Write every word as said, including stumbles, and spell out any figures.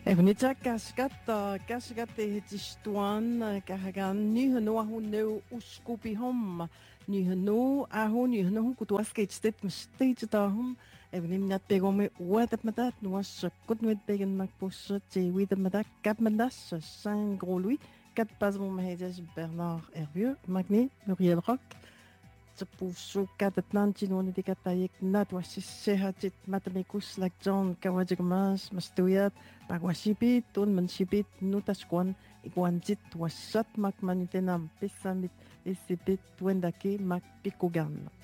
Ewnita kaskata kaskate hetistuan kahagan nyhenu ahun neu uskupi homma nyhenu ahun nyhenu kutuaskate step stage tahum evnim pegome uatat matat nuas kutnuet pegen makpus te widat matat kap mandas Saint Gros Louis kat pasmo mahejas Bernard Hervieux Magné Muriel Rock Tsupusu katatnantin uniti katayek natwasissehatit matamikus lakjon kawajigmas mastuyat pagwasipit tun mansipit nutaskuan iguanjit wasat makmanitenam pisamit isipit tuendaki makpikugan.